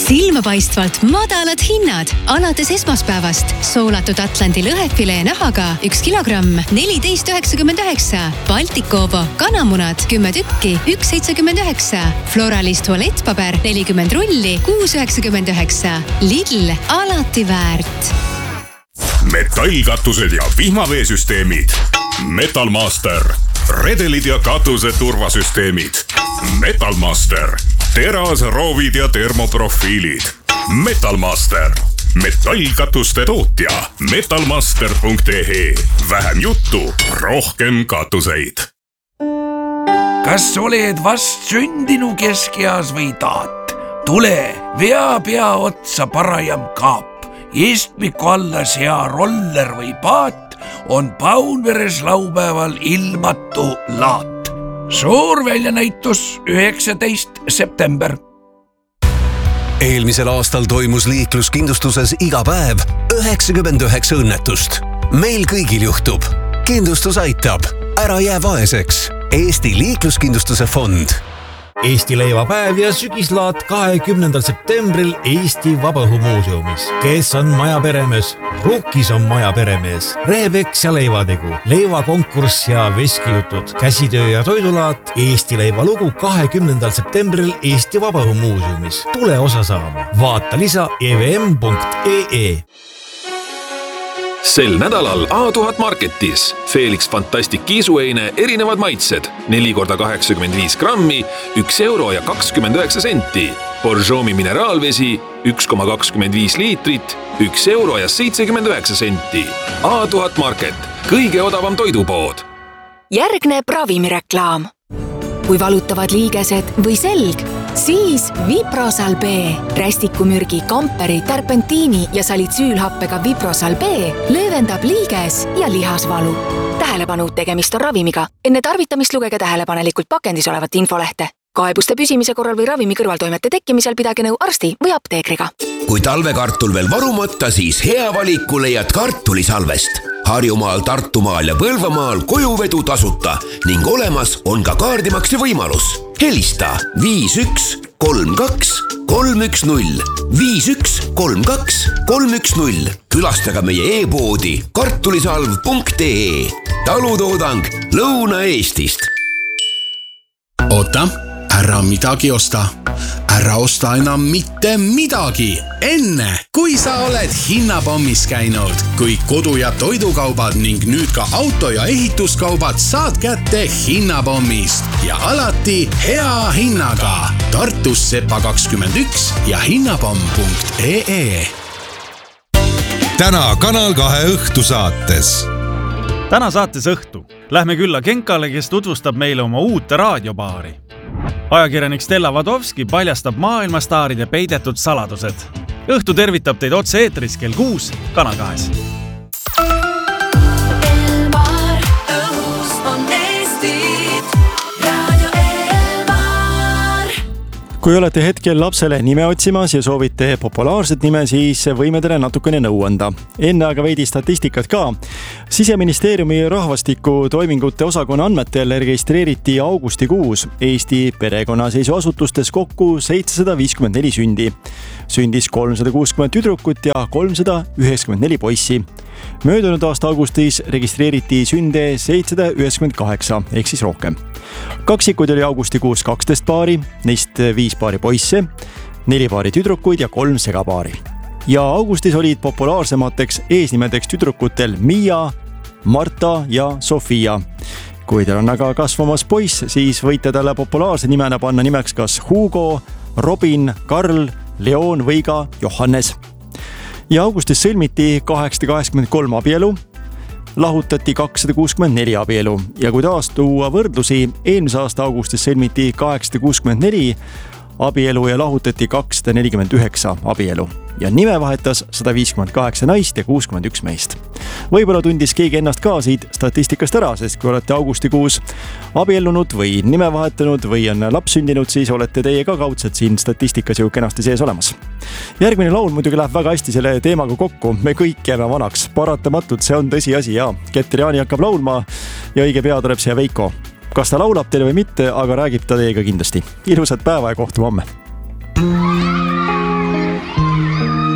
Silmapaistvalt madalad hinnad. Alates esmaspäevast soolatud Atlandi lõhefilee nahaga 1 kilogramm 14,99. Baltikovo kanamunad 10 tükki 1,79. Floralist tualettpaber 40 rulli 6,99. Lidl, alati väärt. Metallkatused ja vihmaveesüsteemid. Metalmaster. Redelid ja katuse turvasüsteemid. Metalmaster. Terasroovid ja termoprofiilid. Metalmaster. Metallkatuste tootja. Metalmaster.ee. Vähem juttu, rohkem katuseid. Kas oled vast sündinu keskeas või taat? Tule, vea pea otsa parajam kaap. Istmiku alla sea roller või paat on Paunveres laupäeval ilmatu laat. Suur väljanäitus 19. september. Eelmisel aastal toimus liikluskindlustuses iga päev 99 õnnetust. Meil kõigil juhtub. Kindlustus aitab. Ära jää vaeseks. Eesti liikluskindlustuse fond. Eesti leivapäev ja sügislaat 20. septembril Eesti Vabaõhumuuseumis. Kes on maja peremees? Ruukis on maja peremees. Rehepeks ja leivategu, leivakonkurss ja veskijutud, käsitöö ja toidulaat, Eesti leivalugu 20. septembril Eesti Vabaõhumuuseumis. Tule osa saama. Vaata lisa evm.ee. Sel nädalal A1000 Marketis Felix Fantastic kiisueine erinevad maitsed 4x85 grammi, 1 euro ja 29 senti. Borjomi mineraalvesi 1,25 liitrit, 1 euro ja 79 senti. A1000 Market, kõige odavam toidupood. Järgneb ravimireklaam. Kui valutavad liigesed või selg, siis Viprosal B. Rästikumürgi, kamperi, terpentiini ja salitsüülhappega Viprosal B löövendab liiges ja lihasvalu. Tähelepanu, tegemist on ravimiga. Enne tarvitamist lugege tähelepanelikult pakendis olevat infolehte. Kaebuste püsimise korral või ravimi kõrvaltoimete tekkimisel pidage nõu arsti või apteekriga. Kui talvekartul veel varumata, siis hea valiku leiad kartulisalvest. Harjumaal, Tartumaal ja Põlvamaal kojuvedu tasuta ning olemas on ka kaardimakse võimalus. Helista 5132 310 5132 310. Külastaga meie e-poodi kartulisalv.ee. Talutoodang Lõuna-Eestist. Oota, ära midagi osta. Ära osta enam mitte midagi. Enne, kui sa oled hinnapommis käinud, kui kodu- ja toidukaubad ning nüüd ka auto- ja ehituskaubad saad kätte hinnapommist ja alati hea hinnaga. Tartus Sepa 21 ja hinnapomm.ee. Täna Kanal 2 õhtusaates. Täna saates õhtu lähme külla Genkale, kes tutvustab meile oma uut raadiopaari. Ajakirjanik Stella Vadovski paljastab maailmastaaride peidetud saladused. Õhtu tervitab teid otse eetris kell 6 Kanal 2. Kui olete hetkel lapsele nime otsimas ja soovite populaarset nime, siis võime teile natukene nõu anda. Enne aga veidi statistikat ka. Siseministeeriumi rahvastiku toimingute osakonna andmetel registreeriti augustikuus Eesti perekonnaseisuasutustes kokku 754 sündi. Sündis 360 tüdrukut ja 394 poissi. Möödunud aasta augustis registreeriti sünde 798 ehk siis rohkem. Kaksikuid oli augustikuus 12 paari, neist 5 paari poisse, 4 paari tüdrukuid ja 3 segapaari. Ja augustis olid populaarsemateks eesnimedeks tüdrukutel Mia, Marta ja Sofia. Kui teil on aga kasvamas poiss, siis võite talle populaarse nimena panna nimeks kas Hugo, Robin, Karl, Leon või ka Johannes. Ja augustis sõlmiti 883 abielu, lahutati 264 abielu ja kui taas tuua võrdlusi, eelmise aasta augustis sõlmiti 864 abielu ja lahutati 249 abielu ja nime vahetas 158 naist ja 61 meest. Võib-olla tundis keegi ennast ka siit statistikast ära, sest kui olete augustikuus abiellunud või nime vahetanud või on laps sündinud, siis olete teie ka kaudselt siin statistikas ju kenasti sees olemas. Järgmine laul muidugi läheb väga hästi selle teemaga kokku. Me kõik jääme vanaks. Paratamatult see on tõsiasi ja Keter Jaani hakkab laulma ja õige pea tuleb siia Veiko. Kas ta laulab teile või mitte, aga räägib ta teiega kindlasti. Ilusat päeva ja kohtume homme.